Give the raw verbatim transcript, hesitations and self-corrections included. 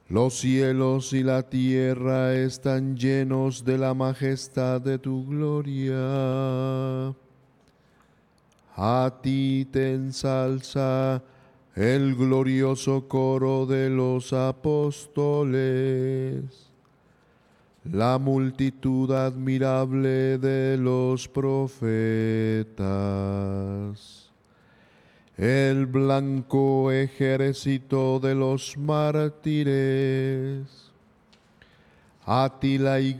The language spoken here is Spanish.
Los cielos y la tierra están llenos de la majestad de tu gloria. A ti te ensalza el glorioso coro de los apóstoles, la multitud admirable de los profetas, el blanco ejército de los mártires. A ti la iglesia